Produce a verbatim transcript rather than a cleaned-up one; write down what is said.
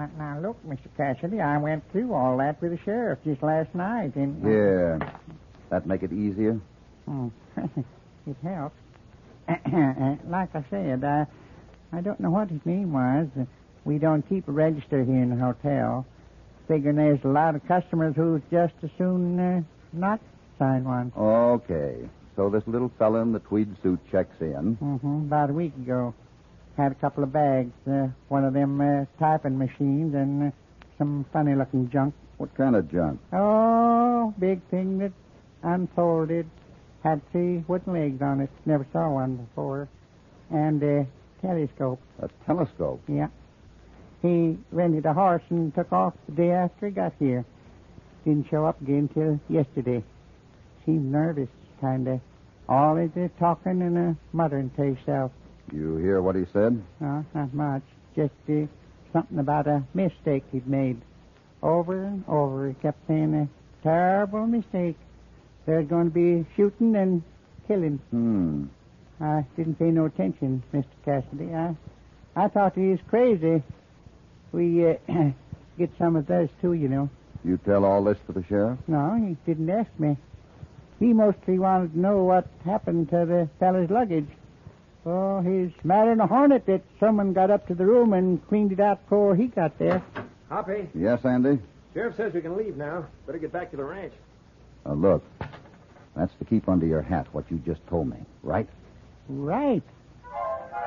Now, now, look, Mister Cassidy, I went through all that with the sheriff just last night. And, uh, Yeah. That make it easier? Oh, it helps. Like I said, I, I don't know what his name was. We don't keep a register here in the hotel. Figuring there's a lot of customers who'd just as soon uh, not sign one. Okay. So this little fella in the tweed suit checks in. Mm-hmm. About a week ago. Had a couple of bags. Uh, one of them uh, typing machines and uh, some funny-looking junk. What kind of junk? Oh, big thing that unfolded. Had three wooden legs on it. Never saw one before. And a telescope. A telescope? Yeah. He rented a horse and took off the day after he got here. Didn't show up again till yesterday. Seemed nervous, kind of. Always uh, talking and uh, muttering to himself. You hear what he said? No, not much. Just uh, something about a mistake he'd made. Over and over, he kept saying a terrible mistake. There's going to be shooting and killing. Hmm. I didn't pay no attention, Mister Cassidy. I, I thought he was crazy. We uh, get some of those, too, you know. You tell all this to the sheriff? No, he didn't ask me. He mostly wanted to know what happened to the fellow's luggage. Oh, he's madder than a hornet that someone got up to the room and cleaned it out before he got there. Hoppy, Yes, Andy? Sheriff says we can leave now. Better get back to the ranch. Uh, look, that's to keep under your hat what you just told me, right? Right.